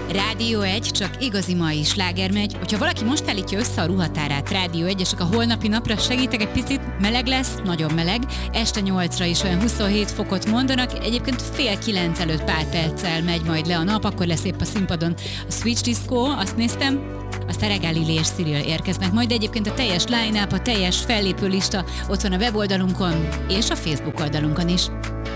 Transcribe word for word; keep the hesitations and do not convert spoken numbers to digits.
Rádió egy, csak igazi mai sláger megy. Hogyha valaki most állítja össze a ruhatárát, Rádió egy, és a holnapi napra segítek egy picit, meleg lesz, nagyon meleg. Este nyolcra is olyan huszonhét fokot mondanak, egyébként fél kilenc előtt pár perccel megy majd le a nap, akkor lesz épp a színpadon a Switch Disco, azt néztem. Aztán Regál Lili és Cyril érkeznek majd, de egyébként a teljes line-up, a teljes fellépő lista ott van a weboldalunkon és a Facebook oldalunkon is.